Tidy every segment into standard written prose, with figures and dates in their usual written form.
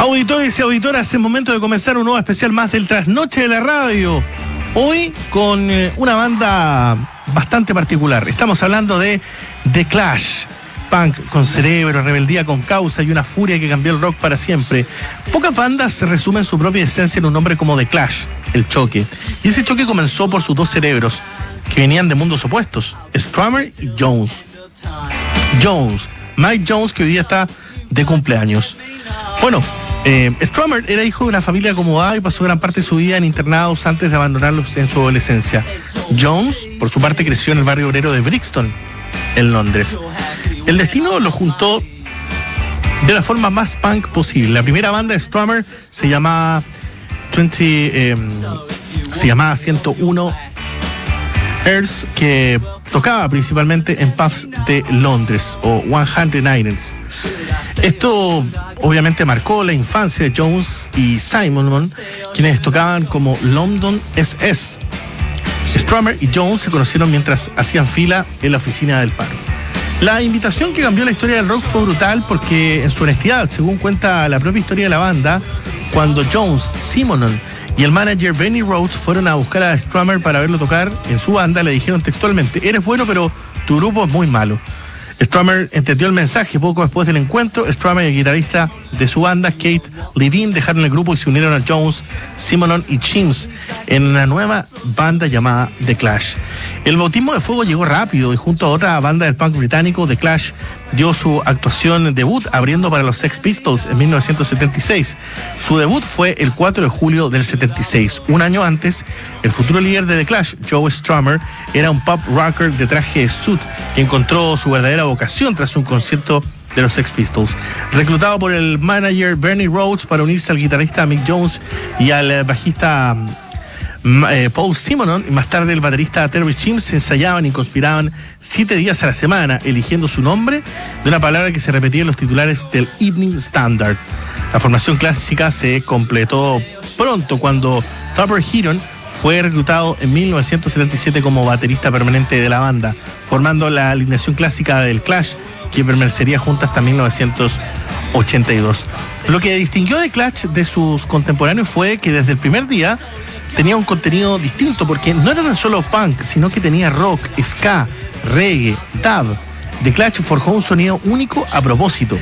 Auditores y auditoras, es momento de comenzar un nuevo especial más del Trasnoche de la Radio. Hoy con una banda bastante particular. Estamos hablando de The Clash. Punk con cerebro, rebeldía con causa y una furia que cambió el rock para siempre. Pocas bandas resumen su propia esencia en un nombre como The Clash, el choque. Y ese choque comenzó por sus dos cerebros, que venían de mundos opuestos, Strummer y Jones. Mike Jones, que hoy día está de cumpleaños. Bueno, Strummer era hijo de una familia acomodada y pasó gran parte de su vida en internados antes de abandonarlos en su adolescencia. Jones, por su parte, creció en el barrio obrero de Brixton, en Londres. El destino lo juntó de la forma más punk posible. La primera banda de Strummer se llamaba 101 Hertz, que tocaba principalmente en pubs de Londres, o 100 Nights. Esto obviamente marcó la infancia de Jones y Simon, quienes tocaban como London SS. Strummer y Jones se conocieron mientras hacían fila en la oficina del paro. La invitación que cambió la historia del rock fue brutal porque, en su honestidad, según cuenta la propia historia de la banda, cuando Jones, Simonon y el manager Benny Rhodes fueron a buscar a Strummer para verlo tocar en su banda, le dijeron textualmente: eres bueno, pero tu grupo es muy malo. Strummer entendió el mensaje. Poco después del encuentro, Strummer y el guitarrista de su banda, Keith Levine, dejaron el grupo y se unieron a Jones, Simonon y Chims en una nueva banda llamada The Clash. El bautismo de fuego llegó rápido y junto a otra banda del punk británico, The Clash dio su actuación debut abriendo para los Sex Pistols en 1976. Su debut fue el 4 de julio del 76. Un año antes, el futuro líder de The Clash, Joe Strummer, era un pop rocker de traje de suit que encontró su verdadera vocación tras un concierto de los Sex Pistols. Reclutado por el manager Bernie Rhodes para unirse al guitarrista Mick Jones y al bajista Paul Simonon, y más tarde el baterista Terry Chims, se ensayaban y conspiraban 7 días a la semana, eligiendo su nombre de una palabra que se repetía en los titulares del Evening Standard. La formación clásica se completó pronto cuando Tupper Heaton fue reclutado en 1977 como baterista permanente de la banda, formando la alineación clásica del Clash, que permanecería junta hasta 1982. Lo que distinguió The Clash de sus contemporáneos fue que desde el primer día tenía un contenido distinto, porque no era tan solo punk, sino que tenía rock, ska, reggae, dub. The Clash forjó un sonido único a propósito.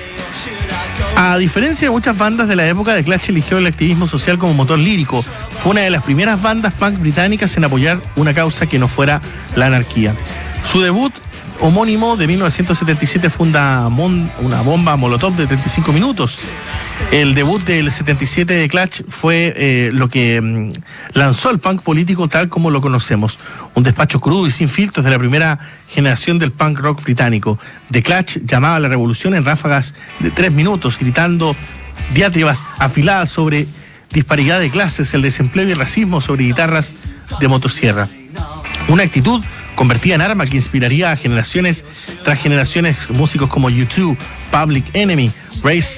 A diferencia de muchas bandas de la época, The Clash eligió el activismo social como motor lírico. Fue una de las primeras bandas punk británicas en apoyar una causa que no fuera la anarquía. Su debut homónimo de 1977 fue una bomba molotov de 35 minutos. El debut del 77 de Clash fue lo que lanzó el punk político tal como lo conocemos. Un despacho crudo y sin filtros de la primera generación del punk rock británico. The Clash llamaba a la revolución en ráfagas de 3 minutos, gritando diatribas afiladas sobre disparidad de clases, el desempleo y el racismo sobre guitarras de motosierra. Una actitud convertida en arma que inspiraría a generaciones tras generaciones músicos como U2, Public Enemy, Ray